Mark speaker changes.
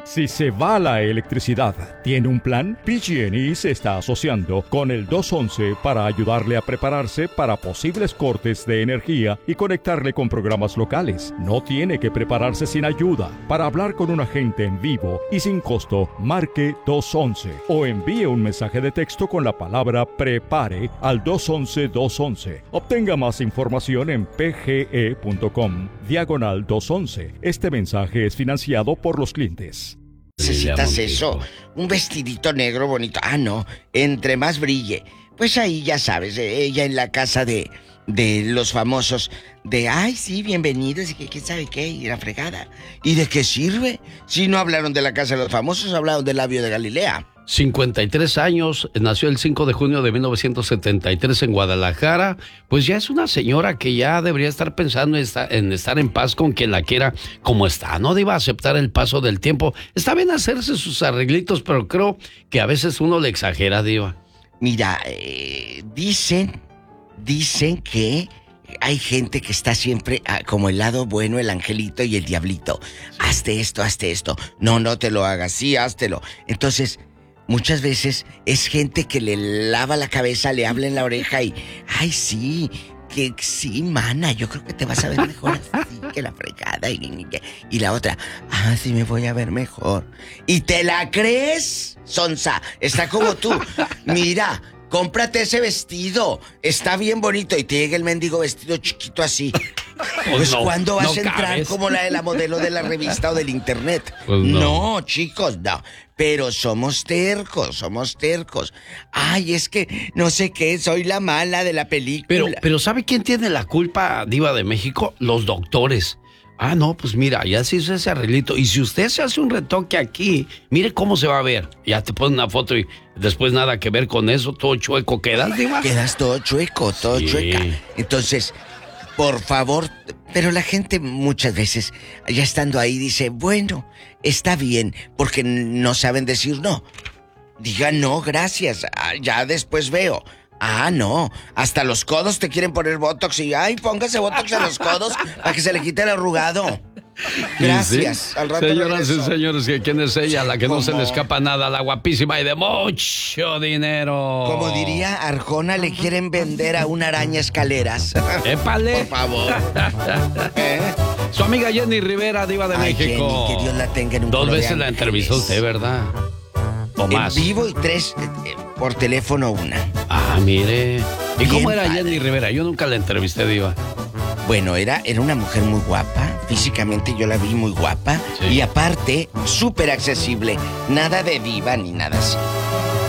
Speaker 1: Si se va la electricidad, ¿tiene un plan? PG&E se está asociando con el 211 para ayudarle a prepararse para posibles cortes de energía y conectarle con programas locales. No tiene que prepararse sin ayuda. Para hablar con un agente en vivo y sin costo, marque 211 o envíe un mensaje de texto con la palabra PREPARE al 211-211. Obtenga más información en pge.com/211. Este mensaje es financiado por los clientes.
Speaker 2: Necesitas eso, un vestidito negro bonito. Ah, no, entre más brille. Pues ahí ya sabes, ella en la casa de los famosos, ay, sí, bienvenidos, y que quién sabe qué, y la fregada. ¿Y de qué sirve? Si no hablaron de la casa de los famosos, hablaron del labio de Galilea.
Speaker 3: 53 años, nació el 5 de junio de 1973 en Guadalajara. Pues ya es una señora que ya debería estar pensando en estar en paz con quien la quiera como está. No deba aceptar el paso del tiempo. Está bien hacerse sus arreglitos, pero creo que a veces uno le exagera, Diva.
Speaker 2: Mira, dicen que hay gente que está siempre como el lado bueno, el angelito y el diablito. Hazte esto. No te lo hagas, sí, háztelo. Entonces, muchas veces es gente que le lava la cabeza, le habla en la oreja y... Ay, sí, que sí, mana, yo creo que te vas a ver mejor así que la fregada. Y la otra, sí me voy a ver mejor. ¿Y te la crees, sonsa? Está como tú. Mira, cómprate ese vestido, está bien bonito. Y te llega el mendigo vestido chiquito así. Pues no, ¿cuándo vas a entrar cabes como la de la modelo de la revista o del internet? Pues no, chicos, no. Pero somos tercos. Ay, es que no sé qué, soy la mala de la película.
Speaker 3: Pero ¿sabe quién tiene la culpa, Diva de México? Los doctores. No, pues mira, ya se hizo ese arreglito. Y si usted se hace un retoque aquí, mire cómo se va a ver. Ya te ponen una foto y después nada que ver con eso, todo chueco quedas, Diva.
Speaker 2: Quedas todo chueco, chueca. Entonces, por favor, pero la gente muchas veces, ya estando ahí, dice, bueno, está bien, porque no saben decir no. Digan no, gracias, ya después veo. No, hasta los codos te quieren poner botox y, póngase botox en los codos para que se le quite el arrugado. Gracias.
Speaker 3: Sí. Al rato señoras y señores, ¿quién es ella? La que no se le escapa nada, la guapísima y de mucho dinero.
Speaker 2: Como diría Arjona, le quieren vender a una araña escaleras.
Speaker 3: ¡Épale!
Speaker 2: Por favor.
Speaker 3: Su amiga Jenny Rivera, Diva de México.
Speaker 2: Jenny, que Dios la tenga en un
Speaker 3: 2 veces la entrevistó usted, ¿verdad? ¿O más?
Speaker 2: En vivo y 3 por teléfono 1.
Speaker 3: Mire. ¿Y
Speaker 2: bien
Speaker 3: cómo era
Speaker 2: padre.
Speaker 3: Jenny Rivera? Yo nunca la entrevisté, Diva.
Speaker 2: Bueno, era una mujer muy guapa. Físicamente yo la vi muy guapa. Sí. Y aparte, súper accesible. Nada de diva ni nada así.